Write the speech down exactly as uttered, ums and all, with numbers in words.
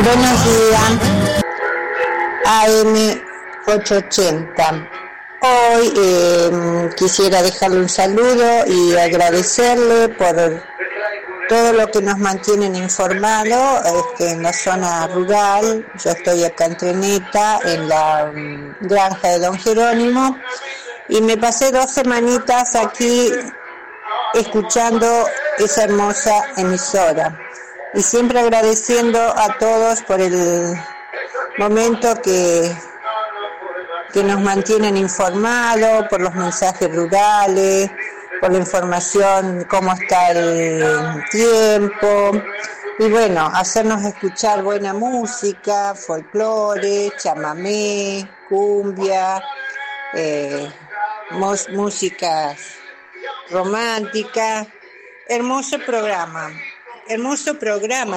Buenos días, A M ochocientos ochenta. Hoy eh, quisiera dejarle un saludo y agradecerle por todo lo que nos mantienen informados este, en la zona rural. Yo estoy acá en Treneta, en la um, granja de Don Jerónimo, y me pasé dos semanitas aquí escuchando esa hermosa emisora. Y siempre agradeciendo a todos por el momento que, que nos mantienen informados, por los mensajes rurales, por la información, cómo está el tiempo, y bueno, hacernos escuchar buena música, folclore, chamamé, cumbia, eh, mus- músicas románticas. Hermoso programa, hermoso programa.